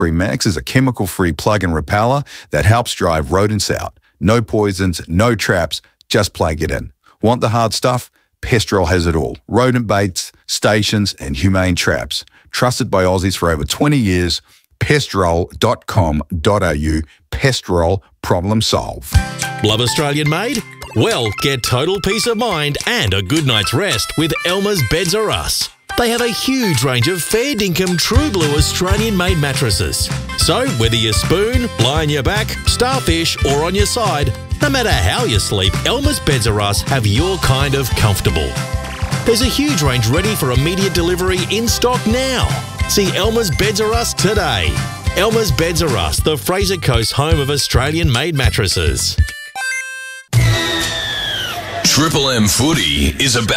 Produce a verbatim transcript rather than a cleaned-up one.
Max is a chemical-free plug-in repeller that helps drive rodents out. No poisons, no traps, just plug it in. Want the hard stuff? Pestrol has it all. Rodent baits, stations, and humane traps. Trusted by Aussies for over twenty years. Pestrol dot com dot a u. Pestrol, problem solve. Love Australian made? Well, get total peace of mind and a good night's rest with Elmer's Beds Are Us. They have a huge range of fair dinkum true blue Australian-made mattresses. So whether you spoon, lie on your back, starfish or on your side, no matter how you sleep, Elmer's Beds Are Us have your kind of comfortable. There's a huge range ready for immediate delivery in stock now. See Elmer's Beds Are Us today. Elmer's Beds Are Us, the Fraser Coast home of Australian-made mattresses. Triple M Footy is about